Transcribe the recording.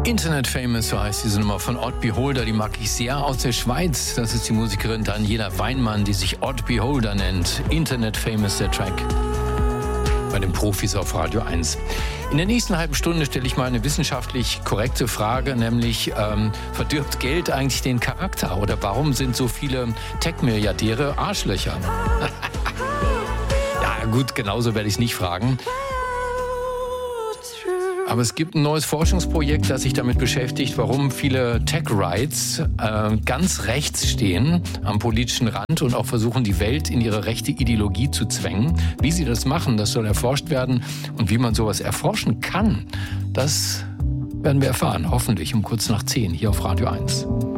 Internet Famous, so heißt diese Nummer von Odd Beholder, die mag ich sehr, aus der Schweiz. Das ist die Musikerin Daniela Weinmann, die sich Odd Beholder nennt. Internet Famous, der Track bei den Profis auf Radio 1. In der nächsten halben Stunde stelle ich mal eine wissenschaftlich korrekte Frage, nämlich verdirbt Geld eigentlich den Charakter? Oder warum sind so viele Tech-Milliardäre Arschlöcher? Ja gut, genauso werde ich es nicht fragen. Aber es gibt ein neues Forschungsprojekt, das sich damit beschäftigt, warum viele Tech-Rights ganz rechts stehen, am politischen Rand und auch versuchen, die Welt in ihre rechte Ideologie zu zwängen. Wie sie das machen, das soll erforscht werden. Und wie man sowas erforschen kann, das werden wir erfahren, hoffentlich um kurz nach 10 hier auf Radio 1.